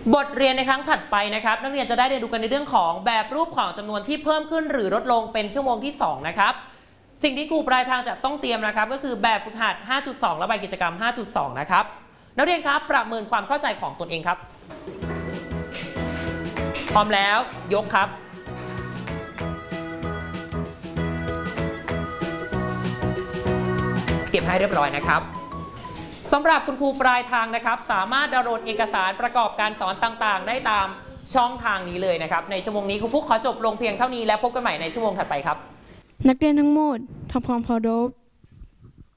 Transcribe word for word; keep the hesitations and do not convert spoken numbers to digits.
บทเรียนในครั้งถัดไปนะครับนักเรียนจะได้เรียนรู้กันในเรื่องของแบบรูปของจำนวนที่เพิ่มขึ้นหรือลดลงเป็นชั่วโมงที่สองนะครับสิ่งที่ครูปลายทางจะต้องเตรียมนะครับก็คือแบบฝึกหัด ห้าจุดสอง และใบกิจกรรม ห้าจุดสอง นะครับนักเรียนครับประเมินความเข้าใจของตนเองครับพร้อมแล้วยกครับเก็บให้เรียบร้อยนะครับสำหรับคุณครูปลายทางนะครับสามารถดาวน์โหลดเอกสารประกอบการสอนต่างๆได้ตามช่องทางนี้เลยนะครับในชั่วโมงนี้ครูฟุกขอจบลงเพียงเท่านี้แล้วพบกันใหม่ในชั่วโมงถัดไปครับนักเรียนทั้งหมดทำความเคารพ